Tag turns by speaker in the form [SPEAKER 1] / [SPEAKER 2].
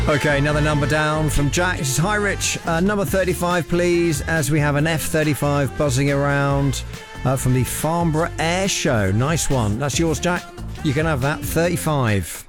[SPEAKER 1] Okay, another number down from Jack. This is Hi Rich. Number 35, please, as we have an F-35 buzzing around from the Farnborough Air Show. Nice one. That's yours, Jack. You can have that. 35.